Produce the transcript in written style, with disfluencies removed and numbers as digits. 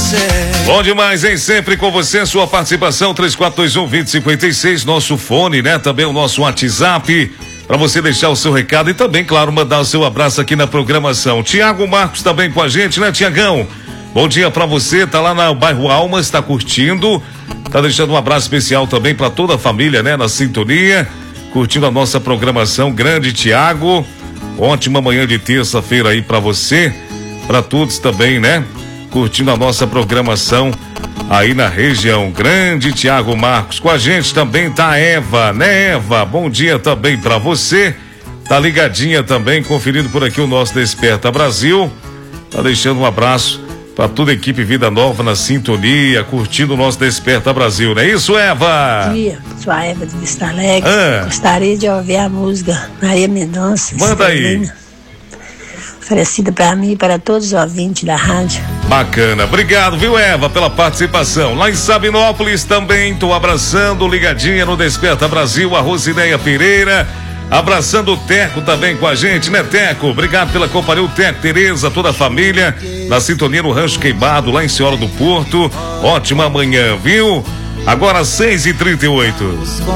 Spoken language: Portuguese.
Bom demais, hein? Sempre com você, sua participação, 3421-2056, nosso fone, né? Também o nosso WhatsApp, para você deixar o seu recado e também, claro, mandar o seu abraço aqui na programação. Tiago Marcos também com a gente, né, Tiagão? Bom dia pra você, tá lá no bairro Almas, tá curtindo, tá deixando um abraço especial também pra toda a família, né, na sintonia, curtindo a nossa programação. Grande Tiago, ótima manhã de terça-feira aí pra você, pra todos também, né, curtindo a nossa programação aí na região. Grande Tiago Marcos. Com a gente também tá a Eva, né, Eva? Bom dia também pra você, tá ligadinha também, conferindo por aqui o nosso Desperta Brasil, tá deixando um abraço para toda a equipe Vida Nova na sintonia, curtindo o nosso Desperta Brasil, não é isso, Eva? Bom dia, sou a Eva de Vista Alegre. Gostaria de ouvir a música Maria Mendonça. Manda aí. Oferecida para mim e para todos os ouvintes da rádio. Bacana, obrigado, viu, Eva, pela participação. Lá em Sabinópolis também, tô abraçando, ligadinha no Desperta Brasil, a Rosineia Pereira. Abraçando o Teco também com a gente, né, Teco? Obrigado pela companhia, o Teco, Tereza, toda a família, na sintonia no Rancho Queimado, lá em Senhora do Porto. Ótima manhã, viu? Agora 6h38.